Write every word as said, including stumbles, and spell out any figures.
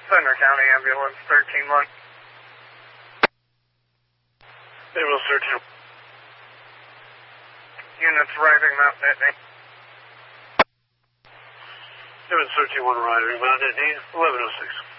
Center County Ambulance, thirteen one. Ambulance thirteen. Units arriving Mount Nittany. Ambulance thirteen one arriving Mount Nittany, eleven oh six.